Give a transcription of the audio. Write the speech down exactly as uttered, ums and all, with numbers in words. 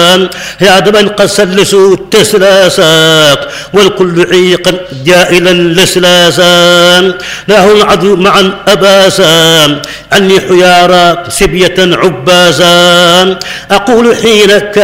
يا من قد سلسوا التسلاسا والكل عيقا جائلا لسلاسا له العدو معا أباسا عني حيارى سبية عباسا أقول حين